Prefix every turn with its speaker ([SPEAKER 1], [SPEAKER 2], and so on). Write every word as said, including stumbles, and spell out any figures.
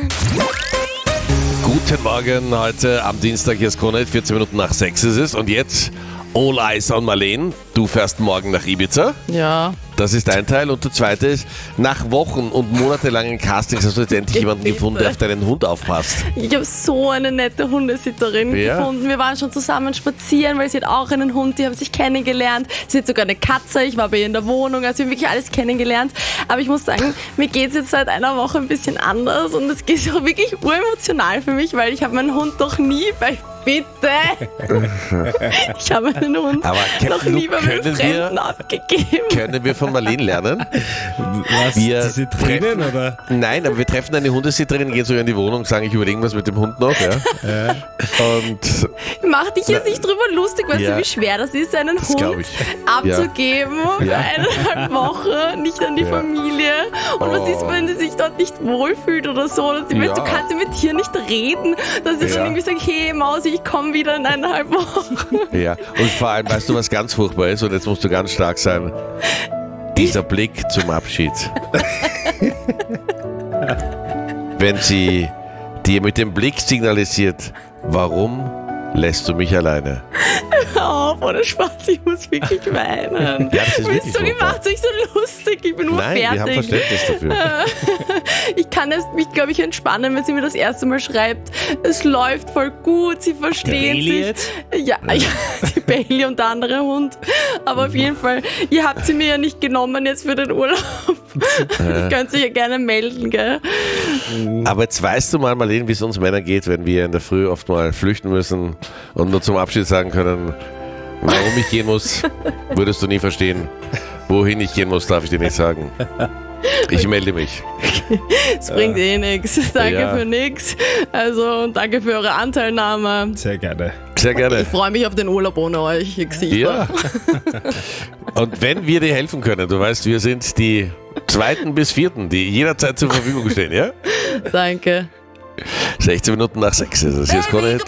[SPEAKER 1] Guten Morgen, heute am Dienstag, hier ist Krone, vierzehn Minuten nach sechs ist es. Und jetzt All Eyes on Marleen. Du fährst morgen nach Ibiza.
[SPEAKER 2] Ja.
[SPEAKER 1] Das ist ein Teil. Und der zweite ist, nach Wochen und monatelangen Castings hast du jetzt endlich jemanden gefunden, der auf deinen Hund aufpasst.
[SPEAKER 2] Ich habe so eine nette Hundesitterin
[SPEAKER 1] Ja.
[SPEAKER 2] gefunden. Wir waren schon zusammen spazieren, weil sie hat auch einen Hund, die haben sich kennengelernt. Sie hat sogar eine Katze, ich war bei ihr in der Wohnung, also wir haben wirklich alles kennengelernt. Aber ich muss sagen, mir geht es jetzt seit einer Woche ein bisschen anders und es geht auch wirklich uremotional für mich, weil ich habe meinen Hund noch nie bei... Bitte! Ich habe meinen Hund
[SPEAKER 1] Aber
[SPEAKER 2] noch nie bei meinen
[SPEAKER 1] können
[SPEAKER 2] Fremden
[SPEAKER 1] wir-
[SPEAKER 2] abgegeben.
[SPEAKER 1] Können wir von Marleen lernen?
[SPEAKER 3] Was,
[SPEAKER 1] Wir
[SPEAKER 3] diese Tränen,
[SPEAKER 1] treffen-
[SPEAKER 3] oder?
[SPEAKER 1] Nein, aber wir treffen eine Hundesitterin, gehen sogar in die Wohnung, sagen, ich überlege was mit dem Hund noch. Ja? Und
[SPEAKER 2] Mach dich jetzt nicht drüber lustig, weißt
[SPEAKER 1] Ja.
[SPEAKER 2] du, wie schwer das ist, einen
[SPEAKER 1] Das glaub
[SPEAKER 2] Hund
[SPEAKER 1] ich.
[SPEAKER 2] abzugeben für
[SPEAKER 1] Ja.
[SPEAKER 2] eineinhalb Wochen, nicht an die
[SPEAKER 1] Ja.
[SPEAKER 2] Familie. Und was
[SPEAKER 1] Oh.
[SPEAKER 2] ist, wenn sie sich dort nicht wohlfühlt oder so? Dass sie,
[SPEAKER 1] Ja.
[SPEAKER 2] weißt, du kannst ja mit dir nicht reden, dass sie
[SPEAKER 1] Ja.
[SPEAKER 2] dann irgendwie sagt, hey Mausi, ich komme wieder in eineinhalb Wochen.
[SPEAKER 1] Ja, und vor allem, weißt du, was ganz furchtbar ist? Und jetzt musst du ganz stark sein. Dieser Blick zum Abschied. Wenn sie dir mit dem Blick signalisiert, warum lässt du mich alleine?
[SPEAKER 2] Hör auf, ohne Spaß, ich muss wirklich weinen.
[SPEAKER 1] Ja, das ist wirklich
[SPEAKER 2] Weißt du, ihr
[SPEAKER 1] furchtbar.
[SPEAKER 2] macht euch so lustig, ich bin nur
[SPEAKER 1] Nein, wir haben
[SPEAKER 2] fertig.
[SPEAKER 1] Verständnis dafür.
[SPEAKER 2] Ich kann es mich, glaube ich, entspannen, wenn sie mir das erste Mal schreibt, es läuft voll gut, sie verstehen
[SPEAKER 3] Bailey
[SPEAKER 2] sich.
[SPEAKER 3] jetzt?
[SPEAKER 2] Ja, ja, die Bailey und der andere Hund. Aber auf jeden Fall, ihr habt sie mir ja nicht genommen jetzt für den Urlaub. Ich könnte sich ja gerne melden, gell?
[SPEAKER 1] Aber jetzt weißt du mal, Marleen, wie es uns Männern geht, wenn wir in der Früh oft mal flüchten müssen und nur zum Abschied sagen können, warum ich gehen muss, würdest du nie verstehen. Wohin ich gehen muss, darf ich dir nicht sagen. Ich melde mich.
[SPEAKER 2] Es bringt eh nichts. Danke
[SPEAKER 1] Ja.
[SPEAKER 2] für nichts. Also, und danke für eure Anteilnahme.
[SPEAKER 3] Sehr gerne.
[SPEAKER 1] Sehr gerne.
[SPEAKER 2] Ich freue mich auf den Urlaub ohne euch, ihr Gesichter.
[SPEAKER 1] Ja. Und wenn wir dir helfen können, du weißt, wir sind die Zweiten bis Vierten, die jederzeit zur Verfügung stehen, ja?
[SPEAKER 2] Danke.
[SPEAKER 1] sechzehn Minuten nach sechs ist es. Hier ist Krone Hit.